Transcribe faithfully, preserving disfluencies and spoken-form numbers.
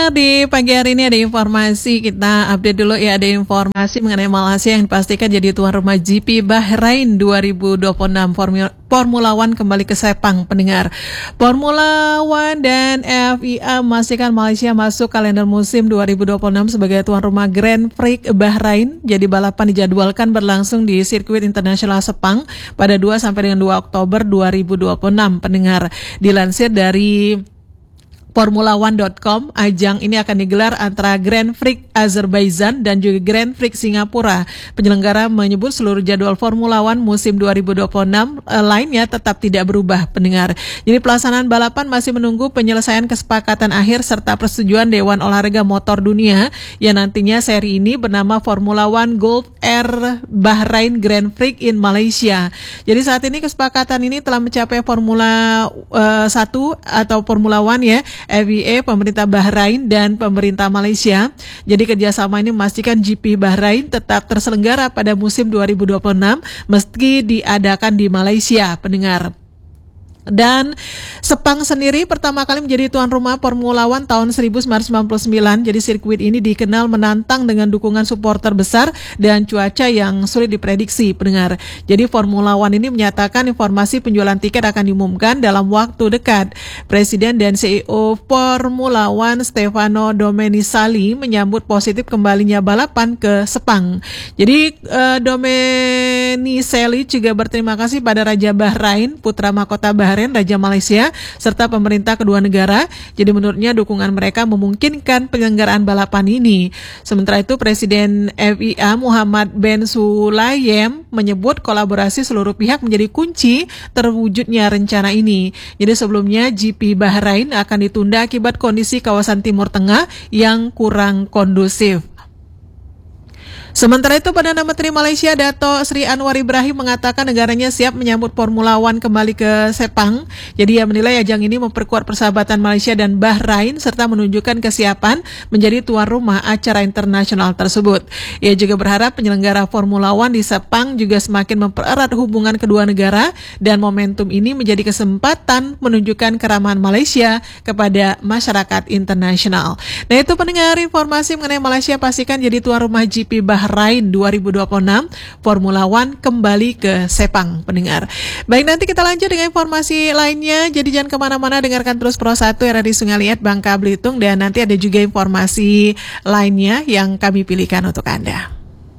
Di pagi hari ini ada informasi, kita update dulu ya, ada informasi mengenai Malaysia yang dipastikan jadi tuan rumah G P Bahrain dua ribu dua puluh enam. Formula, Formula One kembali ke Sepang, pendengar. Formula One dan F I A memastikan Malaysia masuk kalender musim dua ribu dua puluh enam sebagai tuan rumah Grand Prix Bahrain. Jadi balapan dijadwalkan berlangsung di sirkuit internasional Sepang pada dua sampai dengan dua Oktober dua ribu dua puluh enam, pendengar. Dilansir dari Formula One dot com, ajang ini akan digelar antara Grand Prix Azerbaijan dan juga Grand Prix Singapura. Penyelenggara menyebut seluruh jadwal Formula One musim dua ribu dua puluh enam eh, lainnya tetap tidak berubah, pendengar. Jadi pelaksanaan balapan masih menunggu penyelesaian kesepakatan akhir serta persetujuan Dewan Olahraga Motor Dunia yang nantinya seri ini bernama Formula One Gulf Air Bahrain Grand Prix in Malaysia. Jadi saat ini kesepakatan ini telah mencapai Formula uh, satu atau Formula One ya, F I A, pemerintah Bahrain dan pemerintah Malaysia. Jadi kerjasama ini memastikan G P Bahrain tetap terselenggara pada musim dua ribu dua puluh enam meski diadakan di Malaysia, pendengar. Dan Sepang sendiri pertama kali menjadi tuan rumah Formula One tahun seribu sembilan ratus sembilan puluh sembilan. Jadi sirkuit ini dikenal menantang dengan dukungan supporter besar dan cuaca yang sulit diprediksi, pendengar. Jadi Formula One ini menyatakan informasi penjualan tiket akan diumumkan dalam waktu dekat. Presiden dan C E O Formula One Stefano Domenicali menyambut positif kembalinya balapan ke Sepang. Jadi uh, Domenicali juga berterima kasih pada Raja Bahrain, putra mahkota Bahrain, Raja Malaysia, serta pemerintah kedua negara. Jadi menurutnya dukungan mereka memungkinkan penyelenggaraan balapan ini. Sementara itu Presiden F I A Muhammad bin Sulayem menyebut kolaborasi seluruh pihak menjadi kunci terwujudnya rencana ini. Jadi sebelumnya G P Bahrain akan ditunda akibat kondisi kawasan Timur Tengah yang kurang kondusif. Sementara itu, Perdana Menteri Malaysia Dato Sri Anwar Ibrahim mengatakan negaranya siap menyambut Formula One kembali ke Sepang. Jadi ia menilai ajang ini memperkuat persahabatan Malaysia dan Bahrain serta menunjukkan kesiapan menjadi tuan rumah acara internasional tersebut. Ia juga berharap penyelenggara Formula One di Sepang juga semakin mempererat hubungan kedua negara dan momentum ini menjadi kesempatan menunjukkan keramahan Malaysia kepada masyarakat internasional. Nah, itu pendengar informasi mengenai Malaysia pastikan jadi tuan rumah G P Bahrain Bahrain dua ribu dua puluh enam, Formula One kembali ke Sepang, pendengar. Baik, nanti kita lanjut dengan informasi lainnya. Jadi jangan kemana-mana, dengarkan terus Pro satu R R I Sungai Liat, Bangka Belitung, dan nanti ada juga informasi lainnya yang kami pilihkan untuk Anda.